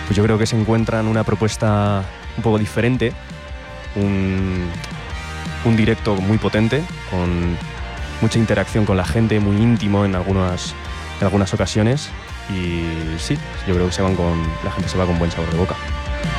pues yo creo que se encuentran una propuesta un poco diferente, un directo muy potente, con mucha interacción con la gente, muy íntimo en algunas ocasiones, y sí, yo creo que la gente se va con buen sabor de boca.